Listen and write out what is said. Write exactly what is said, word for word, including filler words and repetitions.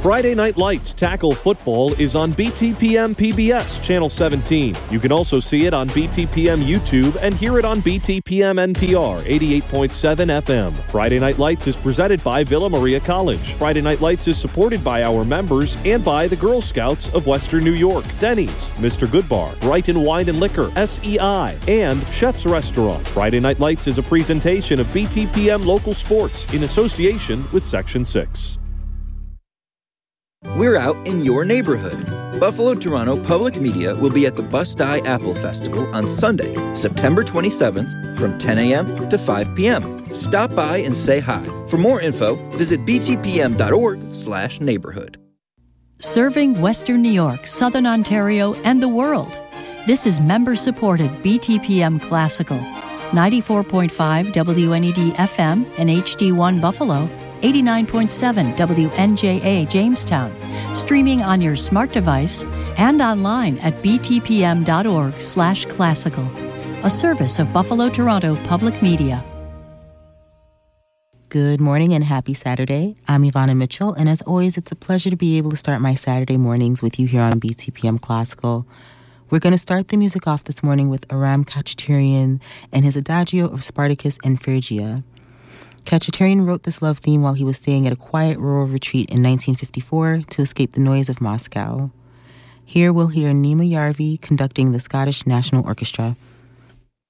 Friday Night Lights Tackle Football is on B T P M P B S Channel seventeen. You can also see it on B T P M YouTube and hear it on B T P M N P R eighty-eight point seven F M. Friday Night Lights is presented by Villa Maria College. Friday Night Lights is supported by our members and by the Girl Scouts of Western New York, Denny's, Mister Goodbar, Brighton Wine and Liquor, S E I, and Chef's Restaurant. Friday Night Lights is a presentation of B T P M Local Sports in association with Section six. We're out in your neighborhood. Buffalo Toronto Public Media will be at the Bust-Eye Apple Festival on Sunday, September twenty-seventh from ten a.m. to five p.m. Stop by and say hi. For more info, visit b t p m dot org slash neighborhood. Serving Western New York, Southern Ontario, and the world. This is member-supported B T P M Classical. ninety-four point five W N E D F M and H D one Buffalo, eighty-nine point seven W N J A Jamestown, streaming on your smart device and online at b t p m dot org slash classical, a service of Buffalo Toronto Public Media. Good morning and happy Saturday. I'm Ivana Mitchell, and as always, it's a pleasure to be able to start my Saturday mornings with you here on B T P M Classical. We're going to start the music off this morning with Aram Khachaturian and his Adagio of Spartacus and Phrygia. Khachaturian wrote this love theme while he was staying at a quiet rural retreat in nineteen fifty-four to escape the noise of Moscow. Here we'll hear Nima Yarvi conducting the Scottish National Orchestra.